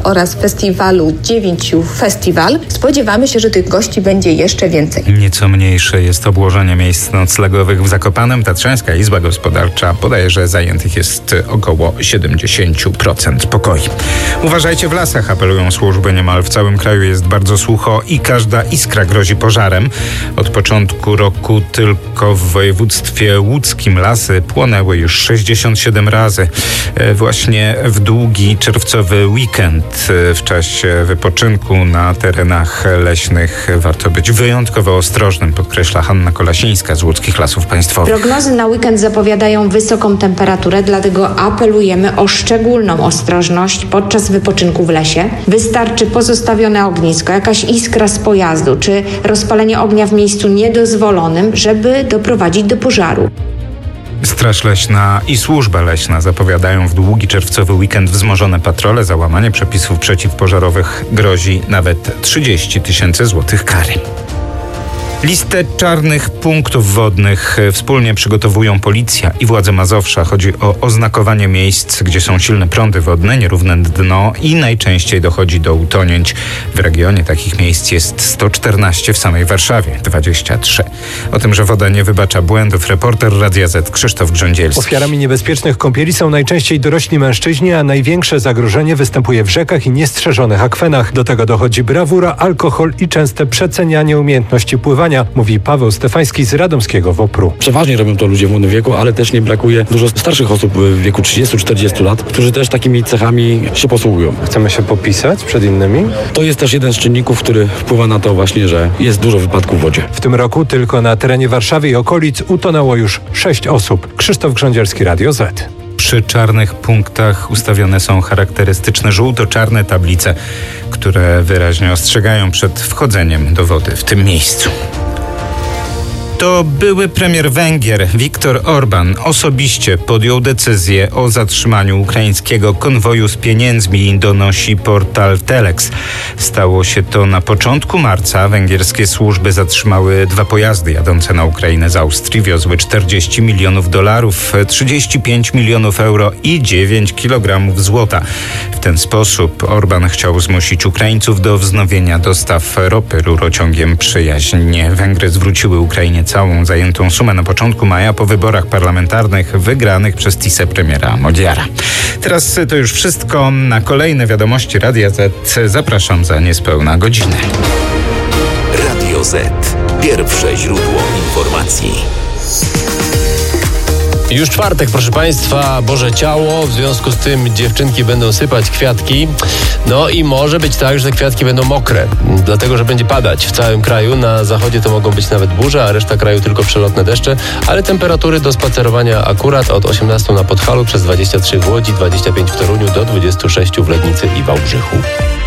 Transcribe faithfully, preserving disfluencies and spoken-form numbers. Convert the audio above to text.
oraz festiwalu dziewięciu Festiwal. Spodziewamy się, że tych gości będzie jeszcze więcej. Nieco mniejsze jest obłożenie miejsc noclegowych w Zakopanem. Tatrzańska Izba Gospodarcza podaje, że zajętych jest około siedemdziesiąt procent pokoi. Uważajcie w lasach, apelują służby. Niemal w całym kraju jest bardzo sucho i każda iskra grozi pożarem. Od początku roku tylko w województwie łódzkim lasy płonęły już sześćdziesiąt siedem razy. Właśnie w długi czerwcowy weekend w czasie wypoczynku na terenach leśnych warto być wyjątkowo ostrożnym, podkreśla Hanna Kolasińska z Łódzkich Lasów Państwowych. Prognozy na weekend zapowiadają wysoką temperaturę, dlatego apelujemy o szczególną ostrożność podczas wypoczynku w lesie. Wystarczy pozostawione ognisko, jakaś iskra z pojazdu czy rozpalenie ognia w miejscu niedozwolonym, żeby doprowadzić do pożaru. Straż Leśna i Służba Leśna zapowiadają w długi czerwcowy weekend wzmożone patrole. Za łamanie przepisów przeciwpożarowych grozi nawet trzydzieści tysięcy złotych kary. Listę czarnych punktów wodnych wspólnie przygotowują policja i władze Mazowsza. Chodzi o oznakowanie miejsc, gdzie są silne prądy wodne, nierówne dno i najczęściej dochodzi do utonięć. W regionie takich miejsc jest sto czternaście, w samej Warszawie dwadzieścia trzy. O tym, że woda nie wybacza błędów, reporter Radia Z Krzysztof Grządzielski. Ofiarami niebezpiecznych kąpieli są najczęściej dorośli mężczyźni, a największe zagrożenie występuje w rzekach i niestrzeżonych akwenach. Do tego dochodzi brawura, alkohol i częste przecenianie umiejętności pływania, mówi Paweł Stefański z radomskiego WOPR-u. Przeważnie robią to ludzie w młodym wieku, ale też nie brakuje dużo starszych osób w wieku trzydziestu czterdziestu lat, którzy też takimi cechami się posługują. Chcemy się popisać przed innymi? To jest też jeden z czynników, który wpływa na to właśnie, że jest dużo wypadków w wodzie. W tym roku tylko na terenie Warszawy i okolic utonęło już sześć osób. Krzysztof Grządzielski, Radio Z. Przy czarnych punktach ustawione są charakterystyczne żółto-czarne tablice, które wyraźnie ostrzegają przed wchodzeniem do wody w tym miejscu. To były premier Węgier Viktor Orban osobiście podjął decyzję o zatrzymaniu ukraińskiego konwoju z pieniędzmi, donosi portal Telex. Stało się to na początku marca. Węgierskie służby zatrzymały dwa pojazdy jadące na Ukrainę z Austrii. Wiozły czterdzieści milionów dolarów, trzydzieści pięć milionów euro i dziewięć kilogramów złota. W ten sposób Orban chciał zmusić Ukraińców do wznowienia dostaw ropy rurociągiem Przyjaźń. Węgry zwróciły Ukrainie całą zajętą sumę na początku maja po wyborach parlamentarnych wygranych przez Tisę premiera Modiara. Teraz to już wszystko. Na kolejne wiadomości Radia Z zapraszam za niespełna godzinę. Radio Z. Pierwsze źródło informacji. Już czwartek, proszę Państwa, Boże Ciało, w związku z tym dziewczynki będą sypać kwiatki, no i może być tak, że te kwiatki będą mokre, dlatego że będzie padać w całym kraju. Na zachodzie to mogą być nawet burze, a reszta kraju tylko przelotne deszcze, ale temperatury do spacerowania akurat od osiemnastu na Podhalu, przez dwadzieścia trzy w Łodzi, dwadzieścia pięć w Toruniu, do dwudziestu sześciu w Legnicy i Wałbrzychu.